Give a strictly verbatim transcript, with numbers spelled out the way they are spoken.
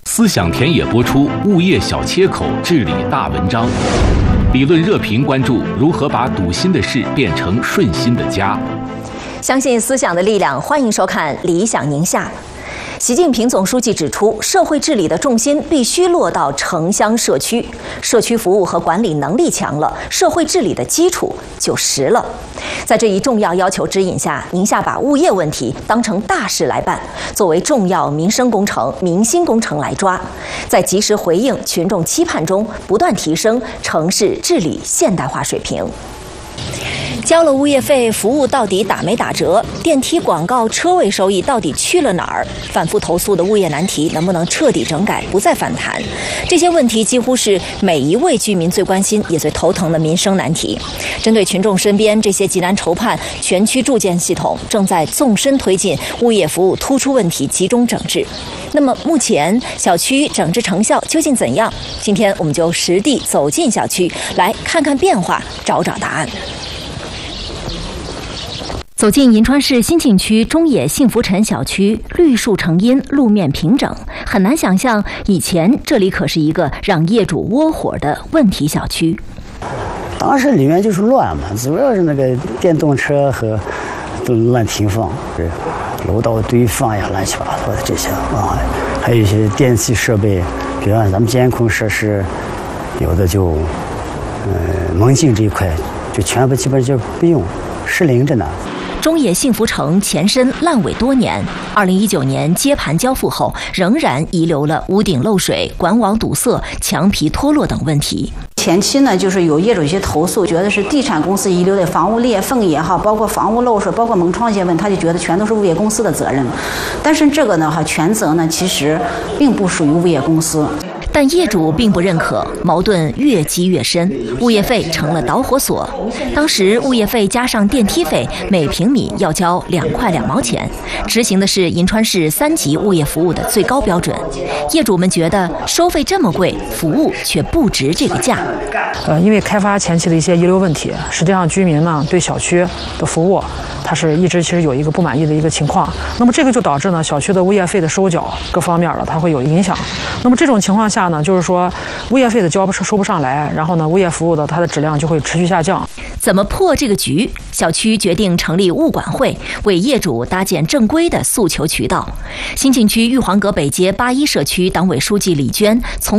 思想田野播出物业小切口治理大文章，理论热评关注如何把堵心的事变成顺心的家。 相信思想的力量，欢迎收看《理想宁夏》。习近平总书记指出，社会治理的重心必须落到城乡社区，社区服务和管理能力强了，社会治理的基础就实了。在这一重要要求指引下，宁夏把物业问题当成大事来办，作为重要民生工程、民心工程来抓，在及时回应群众期盼中，不断提升城市治理现代化水平。交了物业费，服务到底打没打折？电梯广告车位收益到底去了哪儿？反复投诉的物业难题能不能彻底整改，不再反弹？这些问题几乎是每一位居民最关心也最头疼的民生难题。针对群众身边这些急难愁盼，全区住建系统正在纵深推进物业服务突出问题集中整治。那么目前小区整治成效究竟怎样？今天我们就实地走进小区，来看看变化，找找答案。走进银川市新沁区中野幸福城小区，绿树成荫，路面平整，很难想象以前这里可是一个让业主窝火的问题小区。 当时里面就是乱嘛，主要是那个电动车和都乱停放，是楼道堆放呀，乱七八糟的这些啊，还有一些电气设备，比方咱们监控设施，有的就呃门禁这一块就全部基本就不用，失灵着呢。 中野幸福城前身烂尾多年，二零一九年接盘交付后，仍然遗留了屋顶漏水、管网堵塞、墙皮脱落等问题。 前期呢，就是有业主一些投诉，觉得是地产公司遗留的房屋裂缝也好，包括房屋漏水，包括门窗一些问题，他就觉得全都是物业公司的责任。但是这个呢，哈，全责呢其实并不属于物业公司。 但业主并不认可，矛盾越积越深，物业费成了导火索。当时物业费加上电梯费，每平米要交两块两毛钱，执行的是银川市三级物业服务的最高标准。业主们觉得收费这么贵，服务却不值这个价。 呃，因为开发前期的一些遗留问题，实际上居民呢对小区的服务，它是一直其实有一个不满意的一个情况。那么这个就导致呢小区的物业费的收缴各方面了，它会有影响。那么这种情况下呢，就是说物业费的交不收不上来，然后呢物业服务的它的质量就会持续下降。 怎么破这个局？小区决定成立物管会，为业主搭建正规的诉求渠道。新沁区玉皇阁北街八一社区党委书记李娟从